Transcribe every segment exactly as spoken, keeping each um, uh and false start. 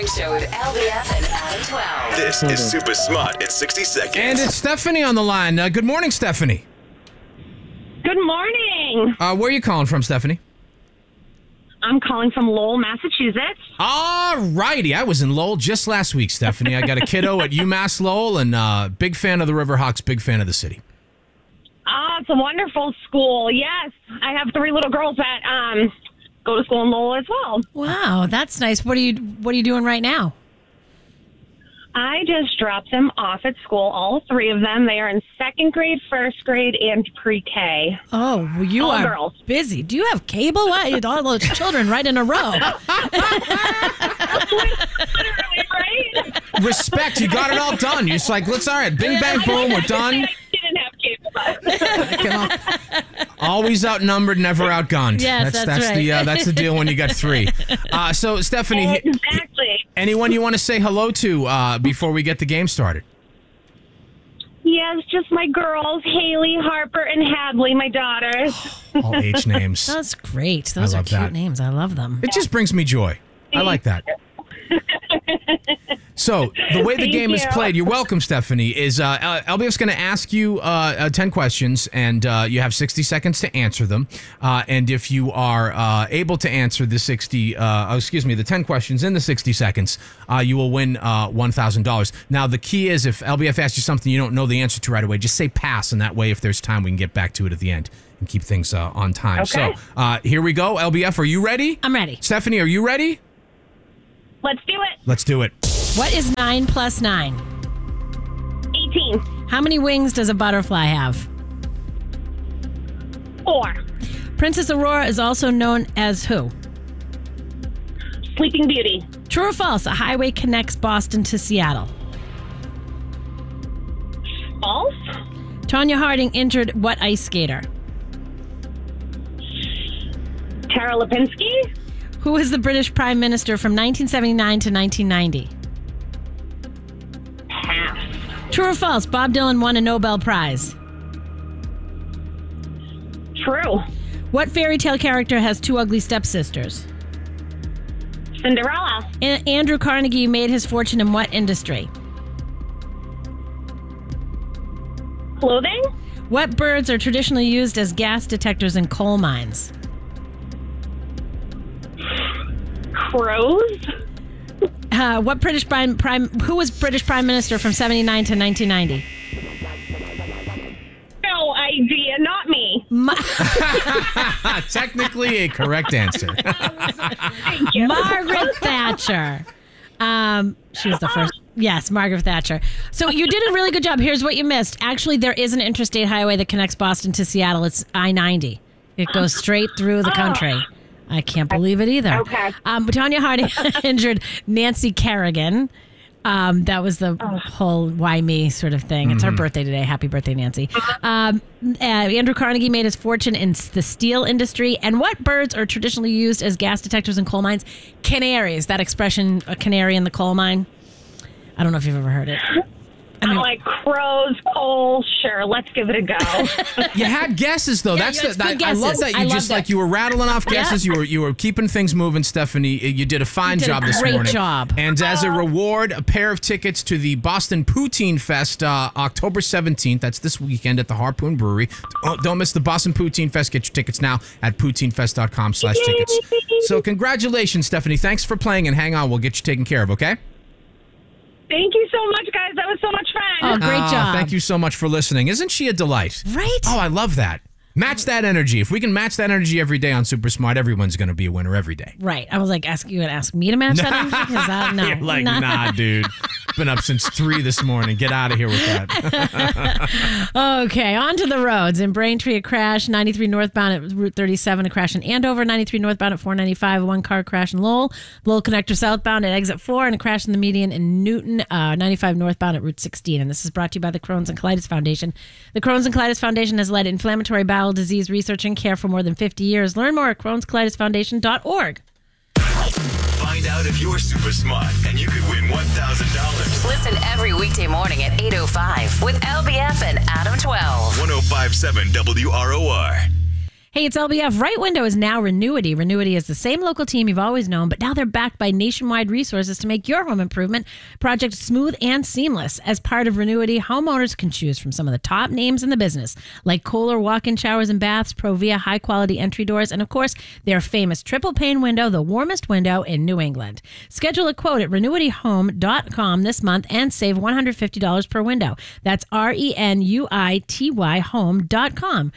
Show with L B F and Adam twelve. This is Super Smart in sixty seconds. And it's Stephanie on the line. Uh, good morning, Stephanie. Good morning. Uh, where are you calling from, Stephanie? I'm calling from Lowell, Massachusetts. All righty. I was in Lowell just last week, Stephanie. I got a kiddo at UMass Lowell, and uh, big fan of the Riverhawks, big fan of the city. Ah, it's a wonderful school. Yes, I have three little girls that um, go to school in Lowell as well. Wow, that's nice. What are you What are you doing right now? I just dropped them off at school, all three of them. They are in second grade, first grade, and pre-K. Oh, well, you All are girls. busy. Do you have cable? Why all those children right in a row? Literally, right? Respect. You got it all done. You're just like, let's, all right, bing, bang, boom, we're done. I didn't have cable, but... Always outnumbered, never outgunned. Yes, that's, that's that's the right. uh, that's the deal when you got three. Uh, so, Stephanie, Exactly. anyone you want to say hello to uh, before we get the game started? Yes, just my girls, Haley, Harper, and Hadley, my daughters. All age names. That's great. Those I are love cute that. names. I love them. It just brings me joy. I like that. So, the way the Thank game is you. played, you're welcome, Stephanie, is uh, uh, L B F's going to ask you uh, uh, ten questions, and uh, you have sixty seconds to answer them. Uh, and if you are uh, able to answer the sixty, uh, oh, excuse me, the ten questions in the sixty seconds, uh, you will win uh, one thousand dollars. Now, the key is if L B F asks you something you don't know the answer to right away, just say pass, and that way, if there's time, we can get back to it at the end and keep things uh, on time. Okay. So, uh, here we go. L B F, are you ready? I'm ready. Stephanie, are you ready? Let's do it. Let's do it. What is nine plus nine? eighteen. How many wings does a butterfly have? Four. Princess Aurora is also known as who? Sleeping Beauty. True or false? A highway connects Boston to Seattle. False. Tonya Harding injured what ice skater? Tara Lipinski. Who was the British Prime Minister from nineteen seventy-nine to nineteen ninety? Pass. True or false? Bob Dylan won a Nobel Prize. True. What fairy tale character has two ugly stepsisters? Cinderella. A- Andrew Carnegie made his fortune in what industry? Clothing. What birds are traditionally used as gas detectors in coal mines? Crows. Uh, what British prime, prime who was British Prime Minister from seventy-nine to nineteen ninety? No idea. Not me. Ma- Technically a correct answer. Thank you. Margaret Thatcher. Um, she was the first. Yes, Margaret Thatcher. So you did a really good job. Here's what you missed. Actually, there is an interstate highway that connects Boston to Seattle. It's I ninety. It goes straight through the country. I can't believe it either. Okay. Um, Tonya Harding injured Nancy Kerrigan. Um, that was the whole why me sort of thing. It's her birthday today. Happy birthday, Nancy. Um, uh, Andrew Carnegie made his fortune in s- the steel industry. And what birds are traditionally used as gas detectors in coal mines? Canaries. That expression, a canary in the coal mine. I don't know if you've ever heard it. I I'm mean, like crows, coal. Sure, let's give it a go. You had guesses though. Yeah, That's you the, had good I, I love guesses. that you I just loved like it. you were rattling off guesses. You were you were keeping things moving, Stephanie. You did a fine did a job this great morning. job. And as a reward, a pair of tickets to the Boston Poutine Fest, uh, October seventeenth. That's this weekend at the Harpoon Brewery. Oh, don't miss the Boston Poutine Fest. Get your tickets now at poutine fest dot com slash tickets. So congratulations, Stephanie. Thanks for playing, and hang on, we'll get you taken care of. Okay. Thank you so much, guys. That was so much fun. oh, great Oh, job. Thank you so much for listening. Isn't she a delight? Right? Oh, I love that. Match that energy. If we can match that energy every day on Super Smart, everyone's going to be a winner every day. Right. I was like, ask you and ask me to match that energy? 'Cause that, no. You're like, Not- nah, dude. Been up since three this morning. Get out of here with that. Okay, on to the roads. In Braintree, a crash. ninety-three northbound at Route thirty-seven, a crash in Andover. ninety-three northbound at four ninety-five, a one-car crash in Lowell. Lowell Connector southbound at exit four, and a crash in the median in Newton. Uh, ninety-five northbound at Route sixteen. And this is brought to you by the Crohn's and Colitis Foundation. The Crohn's and Colitis Foundation has led inflammatory bowel disease research and care for more than fifty years. Learn more at crohns colitis foundation dot org. Find out if you're super smart and you could win one thousand dollars. Listen every weekday morning at eight oh five with L B F and Adam twelve. one oh five point seven W R O R. Hey, it's L B F. Right Window is now Renuity. Renuity is the same local team you've always known, but now they're backed by nationwide resources to make your home improvement project smooth and seamless. As part of Renuity, homeowners can choose from some of the top names in the business, like Kohler walk-in showers and baths, Provia high-quality entry doors, and of course, their famous triple pane window, the warmest window in New England. Schedule a quote at renuity home dot com this month and save one hundred fifty dollars per window. That's R E N U I T Y home dot com.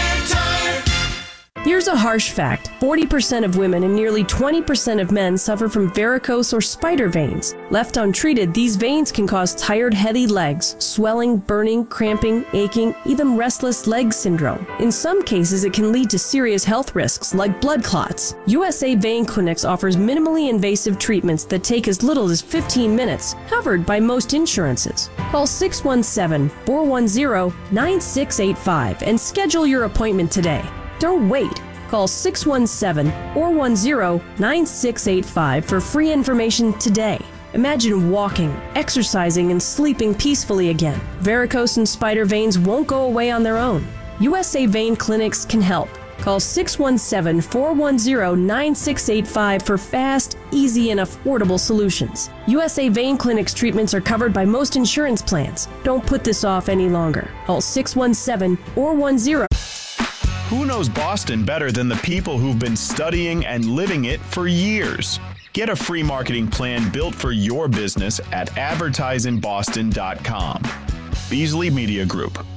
Here's a harsh fact. forty percent of women and nearly twenty percent of men suffer from varicose or spider veins. Left untreated, these veins can cause tired, heavy legs, swelling, burning, cramping, aching, even restless leg syndrome. In some cases, it can lead to serious health risks like blood clots. U S A Vein Clinics offers minimally invasive treatments that take as little as fifteen minutes, covered by most insurances. Call six one seven, four one zero, nine six eight five and schedule your appointment today. Don't wait. Call six one seven, four one zero, nine six eight five for free information today. Imagine walking, exercising, and sleeping peacefully again. Varicose and spider veins won't go away on their own. U S A Vein Clinics can help. Call six one seven, four one zero, nine six eight five for fast, easy, and affordable solutions. U S A Vein Clinics treatments are covered by most insurance plans. Don't put this off any longer. Call six one seven, four one zero. Who knows Boston better than the people who've been studying and living it for years? Get a free marketing plan built for your business at advertise in boston dot com. Beasley Media Group.